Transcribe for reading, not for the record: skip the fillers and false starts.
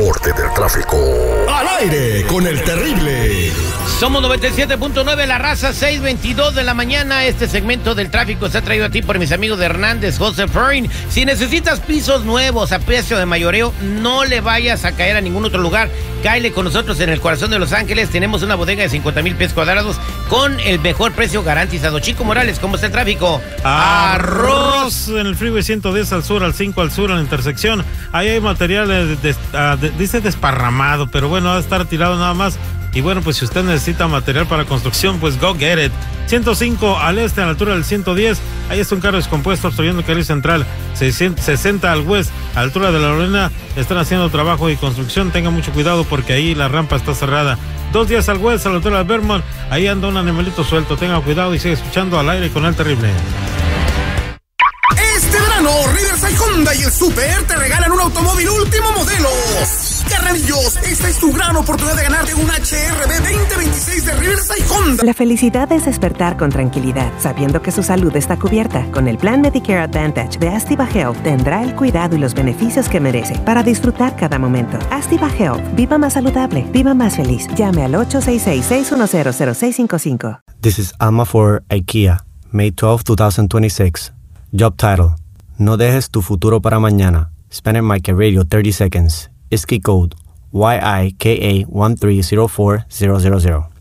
reporte del tráfico. Al aire con el terrible. Somos 97.9, La Raza, 6:22 de la mañana. Este segmento del tráfico está traído a ti por mis amigos de Hernández José Ferrin. Si necesitas pisos nuevos a precio de mayoreo, no le vayas a caer a ningún otro lugar. Cáele con nosotros en el corazón de Los Ángeles. Tenemos una bodega de 50,000 pies cuadrados con el mejor precio garantizado. Chico Morales, ¿cómo está el tráfico? Arroz en el Freeway 110 al sur, al 5 al sur, en la intersección. Ahí hay material, dice desparramado, pero bueno, va a estar tirado nada más. Y bueno, pues si usted necesita material para construcción, pues go get it. 105 al este, a la altura del 110. Ahí está un carro descompuesto obstruyendo el carril central. 60 al west, a la altura de la Lorena. Están haciendo trabajo de construcción. Tenga mucho cuidado porque ahí la rampa está cerrada. 210 al west, a la altura de Vermont. Ahí anda un animalito suelto. Tenga cuidado y sigue escuchando Al Aire con el Terrible. Este verano, Riverside Honda y el Super te regalan un automóvil último modelo. Carnalillos, esta es tu gran oportunidad de ganarte un HR-V 2026 de Riverside Honda. La felicidad es despertar con tranquilidad, sabiendo que su salud está cubierta. Con el plan Medicare Advantage de Astiva Health tendrá el cuidado y los beneficios que merece para disfrutar cada momento. Astiva Health, viva más saludable, viva más feliz. Llame al 866-610-0655. This is Alma for IKEA, May 12, 2026. Job title: No dejes tu futuro para mañana. Spanish Market Radio 30 seconds. ISKI code YIKA1304000.